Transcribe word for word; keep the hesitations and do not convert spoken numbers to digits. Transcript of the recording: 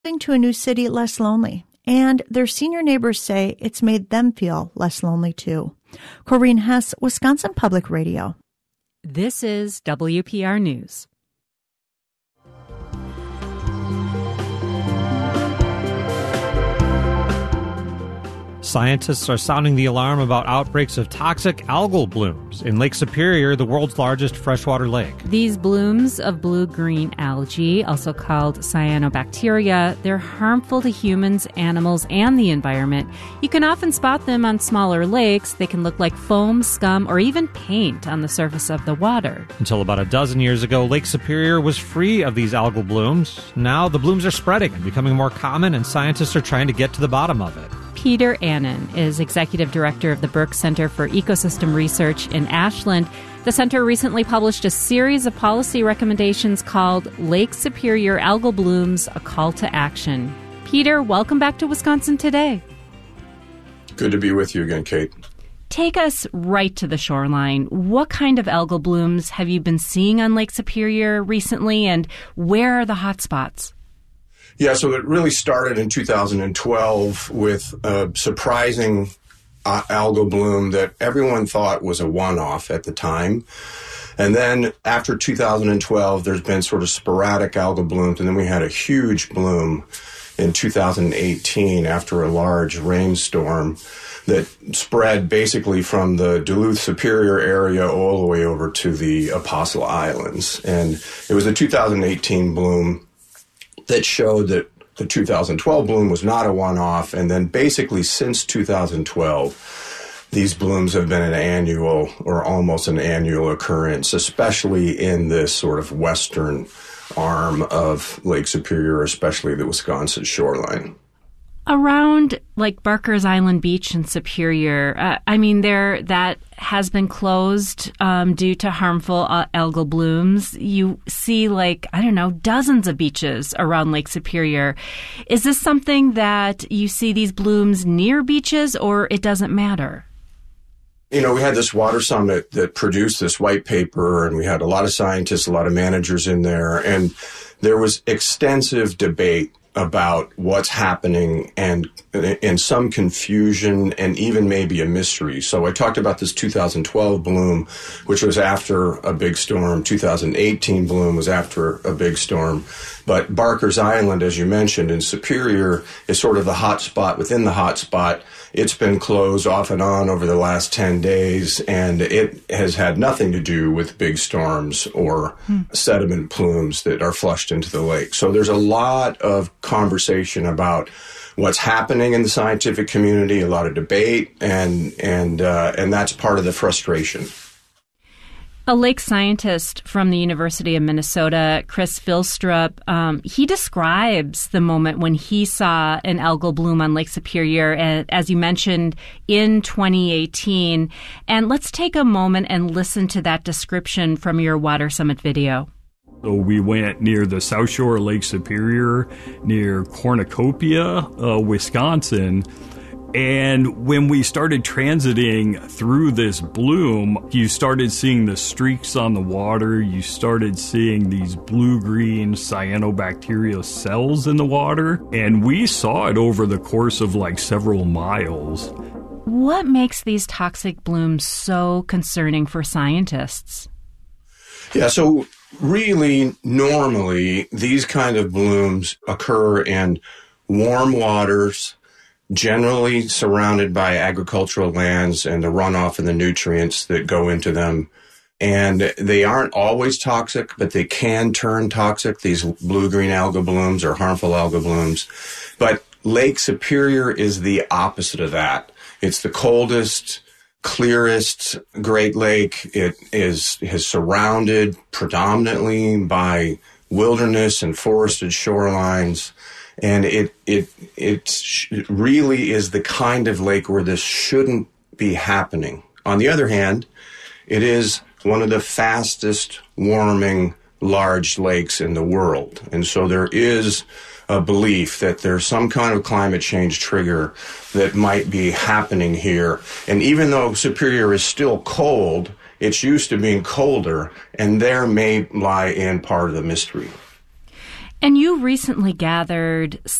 moving to a new city less lonely, and their senior neighbors say it's made them feel less lonely too. Corrine Hess, Wisconsin Public Radio. This is W P R News. Scientists are sounding the alarm about outbreaks of toxic algal blooms in Lake Superior, the world's largest freshwater lake. These blooms of blue-green algae, also called cyanobacteria, they're harmful to humans, animals, and the environment. You can often spot them on smaller lakes. They can look like foam, scum, or even paint on the surface of the water. Until about a dozen years ago, Lake Superior was free of these algal blooms. Now the blooms are spreading and becoming more common, and scientists are trying to get to the bottom of it. Peter Annan is Executive Director of the Burke Center for Ecosystem Research in Ashland. The center recently published a series of policy recommendations called Lake Superior Algal Blooms, a Call to Action. Peter, welcome back to Wisconsin Today. Good to be with you again, Kate. Take us right to the shoreline. What kind of algal blooms have you been seeing on Lake Superior recently, and where are the hot spots? Yeah, so it really started in two thousand twelve with a surprising uh, algal bloom that everyone thought was a one-off at the time. And then after two thousand twelve, there's been sort of sporadic algal blooms, and then we had a huge bloom in two thousand eighteen after a large rainstorm that spread basically from the Duluth Superior area all the way over to the Apostle Islands. And it was a two thousand eighteen bloom that showed that the two thousand twelve bloom was not a one-off, and then basically since two thousand twelve, these blooms have been an annual or almost an annual occurrence, especially in this sort of western arm of Lake Superior, especially the Wisconsin shoreline. Around like Barker's Island Beach in Superior, uh, I mean, there that has been closed um, due to harmful uh, algal blooms. You see, like, I don't know, dozens of beaches around Lake Superior. Is this something that you see these blooms near beaches, or it doesn't matter? You know, we had this water summit that produced this white paper, and we had a lot of scientists, a lot of managers in there, and there was extensive debate about what's happening and and some confusion and even maybe a mystery. So I talked about this two thousand twelve bloom, which was after a big storm. two thousand eighteen bloom was after a big storm. But Barker's Island, as you mentioned, in Superior, is sort of the hot spot within the hot spot. It's been closed off and on over the last ten days, and it has had nothing to do with big storms or hmm. sediment plumes that are flushed into the lake. So there's a lot of conversation about what's happening in the scientific community, a lot of debate, and and uh, and that's part of the frustration. A lake scientist from the University of Minnesota, Chris Vilstrup, um, he describes the moment when he saw an algal bloom on Lake Superior, as you mentioned, in twenty eighteen. And let's take a moment and listen to that description from your Water Summit video. So we went near the South Shore of Lake Superior, near Cornucopia, uh, Wisconsin. And when we started transiting through this bloom, you started seeing the streaks on the water. You started seeing these blue-green cyanobacteria cells in the water. And we saw it over the course of like several miles. What makes these toxic blooms so concerning for scientists? Yeah, so really, normally, these kind of blooms occur in warm waters, generally surrounded by agricultural lands and the runoff and the nutrients that go into them. And they aren't always toxic, but they can turn toxic, these blue-green algal blooms or harmful algal blooms. But Lake Superior is the opposite of that. It's the coldest, clearest Great Lake. It is, is surrounded predominantly by wilderness and forested shorelines. And it it it really is the kind of lake where this shouldn't be happening. On the other hand, it is one of the fastest warming large lakes in the world. And so there is a belief that there's some kind of climate change trigger that might be happening here. And even though Superior is still cold, it's used to being colder, and there may lie in part of the mystery. And you recently gathered